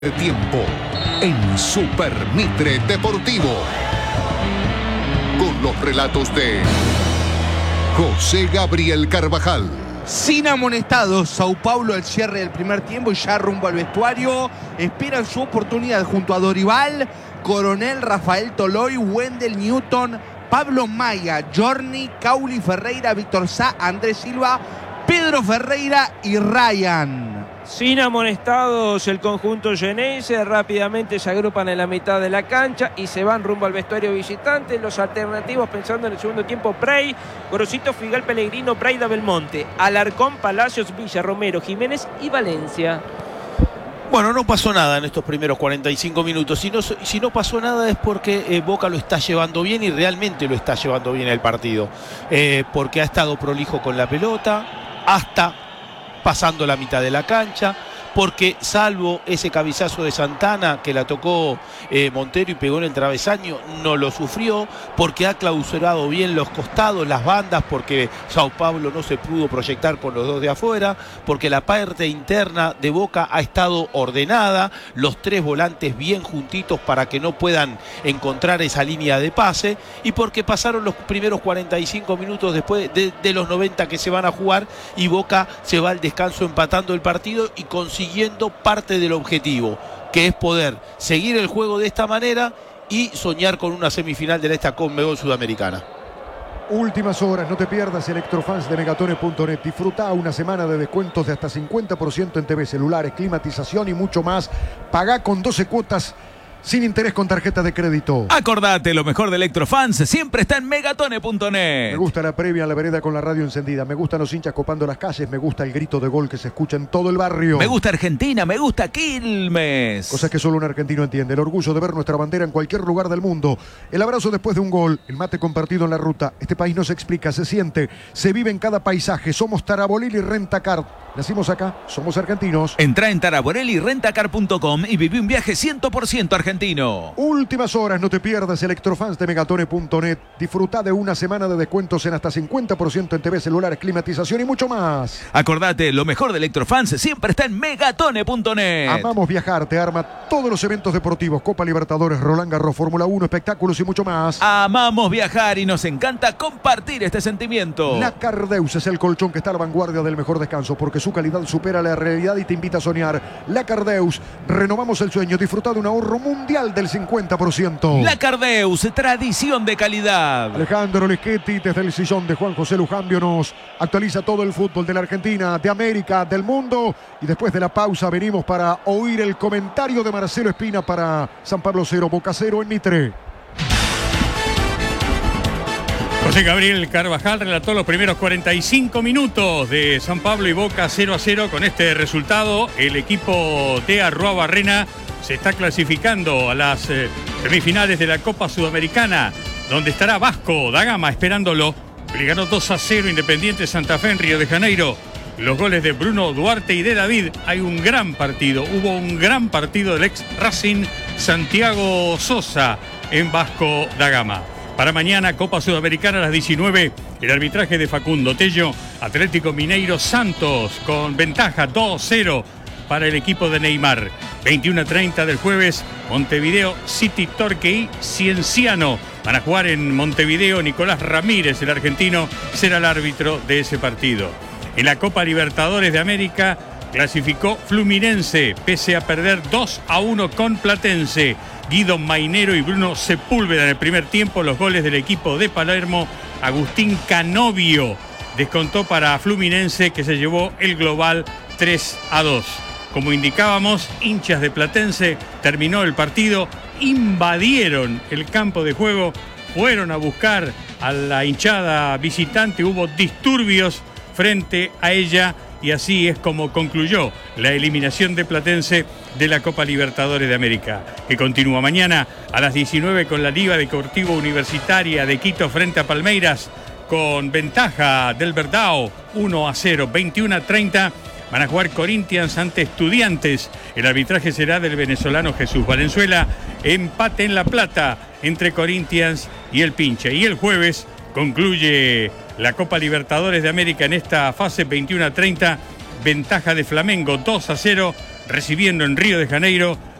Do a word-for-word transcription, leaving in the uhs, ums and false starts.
Tiempo en Super Mitre Deportivo con los relatos de José Gabriel Carvajal. Sin amonestados, Sao Paulo al cierre del primer tiempo y ya rumbo al vestuario. Esperan su oportunidad junto a Dorival, Coronel, Rafael Toloy, Wendell Newton, Pablo Maya, Journey, Cauli Ferreira, Víctor Sá, Andrés Silva, Pedro Ferreira y Ryan. Sin amonestados, el conjunto Geneise rápidamente se agrupan en la mitad de la cancha y se van rumbo al vestuario visitante. Los alternativos, pensando en el segundo tiempo: Prey, Gorosito, Figal, Pellegrino, Braida, Belmonte, Alarcón, Palacios, Villa, Romero, Jiménez y Valencia. Bueno, no pasó nada en estos primeros cuarenta y cinco minutos. Si no, si no pasó nada es porque eh, Boca lo está llevando bien y realmente lo está llevando bien el partido. Eh, porque ha estado prolijo con la pelota hasta pasando la mitad de la cancha, porque salvo ese cabezazo de Santana que la tocó eh, Montero y pegó en el travesaño, no lo sufrió, porque ha clausurado bien los costados, las bandas, porque Sao Paulo no se pudo proyectar con los dos de afuera, porque la parte interna de Boca ha estado ordenada, los tres volantes bien juntitos para que no puedan encontrar esa línea de pase, y porque pasaron los primeros cuarenta y cinco minutos después de, de los noventa que se van a jugar, y Boca se va al descanso empatando el partido y consiguiendo siguiendo parte del objetivo, que es poder seguir el juego de esta manera y soñar con una semifinal de esta Conmebol Sudamericana. Últimas horas, no te pierdas Electrofans de Megatones punto net. Disfruta una semana de descuentos de hasta cincuenta por ciento en T V, celulares, climatización y mucho más. Pagá con doce cuotas sin interés con tarjeta de crédito. Acordate, lo mejor de Electrofans siempre está en Megatones punto net. Me gusta la previa en la vereda con la radio encendida. Me gustan los hinchas copando las calles. Me gusta el grito de gol que se escucha en todo el barrio. Me gusta Argentina, me gusta Quilmes. Cosas que solo un argentino entiende. El orgullo de ver nuestra bandera en cualquier lugar del mundo. El abrazo después de un gol. El mate compartido en la ruta. Este país no se explica, se siente. Se vive en cada paisaje. Somos Tarabolil y Rentacar. Nacimos acá, somos argentinos. Entrá en taraborel y rentacar punto com y viví un viaje cien por ciento argentino. Últimas horas, no te pierdas Electrofans de Megatones punto net. Disfruta de una semana de descuentos en hasta cincuenta por ciento en T V, celulares, climatización y mucho más. Acordate, lo mejor de Electrofans siempre está en Megatones punto net. Amamos viajar, te arma todos los eventos deportivos, Copa Libertadores, Roland Garros, Fórmula uno, espectáculos y mucho más. Amamos viajar y nos encanta compartir este sentimiento. La Cardeus es el colchón que está a la vanguardia del mejor descanso, porque su calidad supera la realidad y te invita a soñar. La Cardeus, renovamos el sueño, disfruta de un ahorro mundial del cincuenta por ciento. La Cardeus, tradición de calidad. Alejandro Leschetti desde el sillón de Juan José Lujambio nos actualiza todo el fútbol de la Argentina, de América, del mundo, y después de la pausa venimos para oír el comentario de Marcelo Espina para San Pablo cero, Boca cero en Mitre. José Gabriel Carvajal relató los primeros cuarenta y cinco minutos de San Pablo y Boca cero a cero. Con este resultado, el equipo de Arruabarrena se está clasificando a las eh, semifinales de la Copa Sudamericana, donde estará Vasco da Gama esperándolo. Le ganó dos a cero Independiente Santa Fe en Río de Janeiro. Los goles de Bruno Duarte y de David. Hay un gran partido, hubo un gran partido del ex Racing Santiago Sosa en Vasco da Gama. Para mañana, Copa Sudamericana a las diecinueve, el arbitraje de Facundo Tello, Atlético Mineiro Santos, con ventaja dos cero para el equipo de Neymar. veintiuno a treinta del jueves, Montevideo City Torque y Cienciano. Van a jugar en Montevideo. Nicolás Ramírez, el argentino, será el árbitro de ese partido. En la Copa Libertadores de América, clasificó Fluminense, pese a perder dos a uno con Platense. Guido Mainero y Bruno Sepúlveda en el primer tiempo. Los goles del equipo de Palermo. Agustín Canovio descontó para Fluminense, que se llevó el global tres a dos. Como indicábamos, hinchas de Platense, terminó el partido, invadieron el campo de juego, fueron a buscar a la hinchada visitante, hubo disturbios frente a ella, y así es como concluyó la eliminación de Platense de la Copa Libertadores de América, que continúa mañana a las diecinueve con la Liga Deportiva Universitaria de Quito frente a Palmeiras, con ventaja del Verdao uno a cero. veintiuno a treinta van a jugar Corinthians ante Estudiantes. El arbitraje será del venezolano Jesús Valenzuela. Empate en La Plata entre Corinthians y el Pinche. Y el jueves concluye la Copa Libertadores de América en esta fase. Veintiuno a treinta, ventaja de Flamengo dos a cero recibiendo en Río de Janeiro